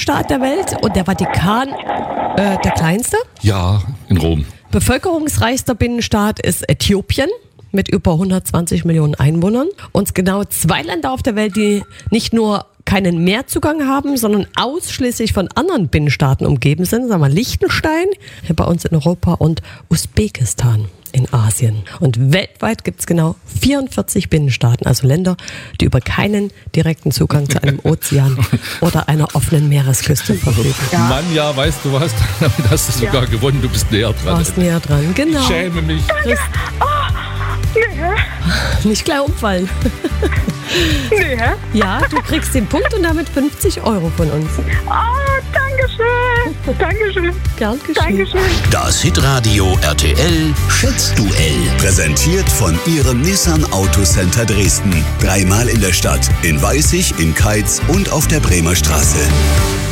Binnenstaat der Welt und der Vatikan der kleinste. Ja, in Rom. Bevölkerungsreichster Binnenstaat ist Äthiopien mit über 120 Millionen Einwohnern. Und genau 2 Länder auf der Welt, die nicht nur keinen Meerzugang haben, sondern ausschließlich von anderen Binnenstaaten umgeben sind. Sagen wir Liechtenstein, hier bei uns in Europa, und Usbekistan in Asien. Und weltweit gibt es genau 44 Binnenstaaten, also Länder, die über keinen direkten Zugang zu einem Ozean oder einer offenen Meeresküste verfügen. Ja. Mann, ja, weißt du was? Damit hast du sogar gewonnen, du bist näher dran. Du warst näher dran, genau. Ich schäme mich. Nicht gleich umfallen. Nee, hä? Ja, du kriegst den Punkt und damit 50 € von uns. Dankeschön. Dankeschön. Gern geschehen. Dankeschön. Das Hitradio RTL Schätzduell. Präsentiert von Ihrem Nissan Autocenter Dresden. 3-mal in der Stadt, in Weißig, in Keitz und auf der Bremer Straße.